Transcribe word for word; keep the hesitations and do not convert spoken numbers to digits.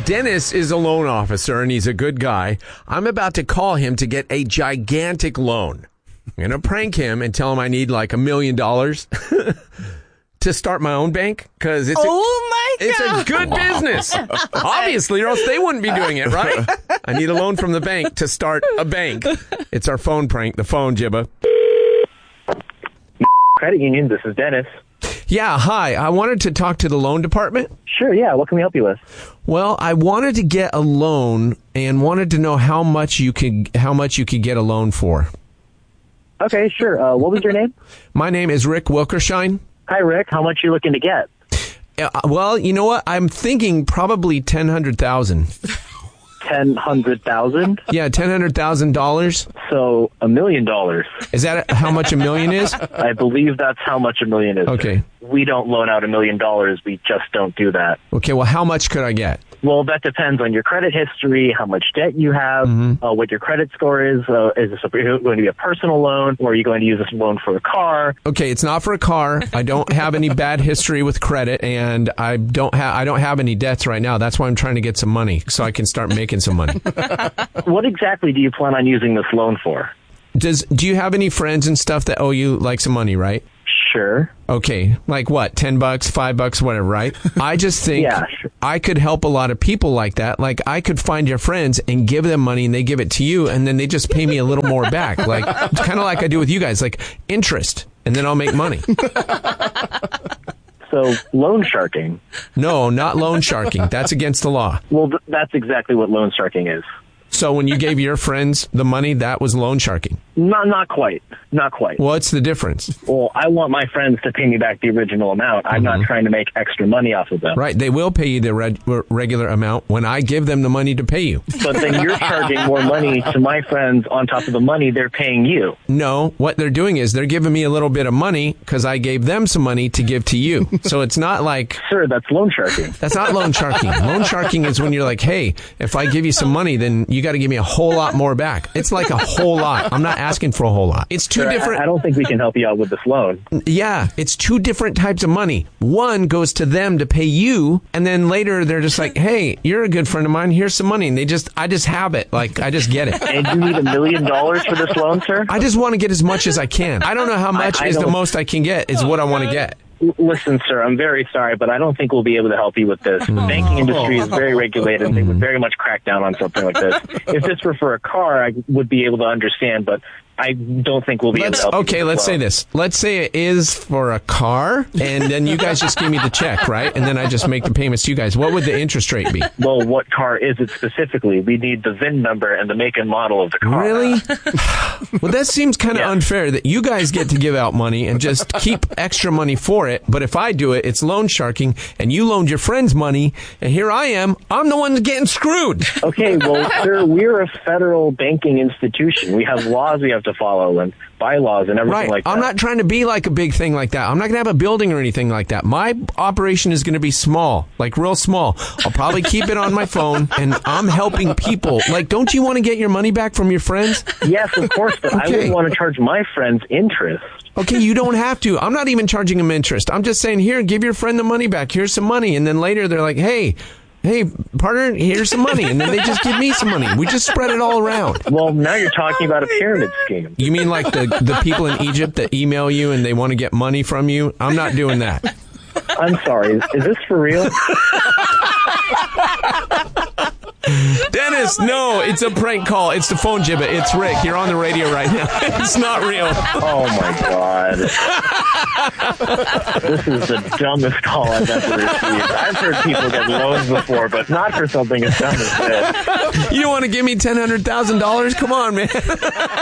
Dennis is a loan officer, and he's a good guy. I'm about to call him to get a gigantic loan. I'm going to prank him and tell him I need like a million dollars to start my own bank, because it's, oh my it's God. a good business. Obviously, or else they wouldn't be doing it, right? I need a loan from the bank to start a bank. It's our phone prank, the phone, Jibba. Credit Union, this is Dennis. Yeah, hi. I wanted to talk to the loan department. Sure, yeah. What can we help you with? Well, I wanted to get a loan and wanted to know how much you could how much you could get a loan for. Okay, sure. Uh, what was your name? My name is Rick Wilkershine. Hi, Rick. How much are you looking to get? Uh, well, you know what? I'm thinking probably ten hundred thousand. Ten hundred thousand. Yeah, ten hundred thousand dollars. So a million dollars. Is that how much a million is? I believe that's how much a million is. Okay. We don't loan out a million dollars. We just don't do that. Okay. Well, how much could I get? Well, that depends on your credit history, how much debt you have, Mm-hmm. uh, what your credit score is. Uh, is this a, going to be a personal loan, or are you going to use this loan for a car? Okay, it's not for a car. I don't have any bad history with credit, and I don't have I don't have any debts right now. That's why I'm trying to get some money so I can start making some money. What exactly do you plan on using this loan for? Does do you have any friends and stuff that owe you like some money, right? Sure. Okay, like what, ten bucks, five bucks, whatever, right? I just think Yeah, sure. I could help a lot of people like that. Like, I could find your friends and give them money, and they give it to you, and then they just pay me a little more back. Like, kind of like I do with you guys, like interest, and then I'll make money. So loan sharking. No, not loan sharking. That's against the law. Well, th- that's exactly what loan sharking is. So when you gave your friends the money, that was loan sharking. Not, not quite. Not quite. What's the difference? Well, I want my friends to pay me back the original amount. I'm Mm-hmm. not trying to make extra money off of them. Right, they will pay you the reg- regular amount when I give them the money to pay you. But then you're charging more money to my friends on top of the money they're paying you. No, what they're doing is they're giving me a little bit of money because I gave them some money to give to you. So it's not like... Sir, that's loan sharking. That's not loan sharking. Loan sharking is when you're like, hey, if I give you some money, then you got to give me a whole lot more back. It's like a whole lot. I'm not asking for a whole lot. It's two Sir, different... I, I don't think we can help you out with this loan. Yeah, it's two different types of money. One goes to them to pay you, and then later they're just like, hey, you're a good friend of mine, here's some money. And they just, I just have it. Like, I just get it. And you need a million dollars for this loan, sir? I just want to get as much as I can. I don't know how much I- I is the don't- most I can get, is what I want to get. L- Listen, sir, I'm very sorry, but I don't think we'll be able to help you with this. The banking industry is very regulated, and they would very much crack down on something like this. If this were for a car, I would be able to understand, but I don't think we'll be Let's, able to help you okay, with let's say loan. this. Let's say it is for a car, and then you guys just give me the check, right? And then I just make the payments to you guys. What would the interest rate be? Well, what car is it specifically? We need the V I N number and the make and model of the car. Really? Well, that seems kind of Yeah. unfair that you guys get to give out money and just keep extra money for it. But if I do it, it's loan sharking, and you loaned your friends money, and here I am. I'm the one getting screwed. Okay, well, sir, we're a federal banking institution. We have laws we have to follow and bylaws and everything Right. like that. I'm not trying to be like a big thing like that. I'm not going to have a building or anything like that. My operation is going to be small, like real small. I'll probably keep it on my phone, and I'm helping people. Like, don't you want to get your money back from your friends? Yes, of course, but I Okay. wouldn't want to charge my friends interest. Okay, you don't have to. I'm not even charging them interest. I'm just saying, here, give your friend the money back. Here's some money. And then later they're like, hey, hey, partner, here's some money. And then they just give me some money. We just spread it all around. Well, now you're talking about a pyramid scheme. You mean like the, the people in Egypt that email you and they want to get money from you? I'm not doing that. I'm sorry. Is, is this for real? Dennis, no, it's a prank call. It's the phone Jibba. It's Rick. You're on the radio right now. It's not real. Oh, my God. This is the dumbest call I've ever received. I've heard people get loans before, but not for something as dumb as this. You don't want to give me ten hundred thousand dollars? Come on, man.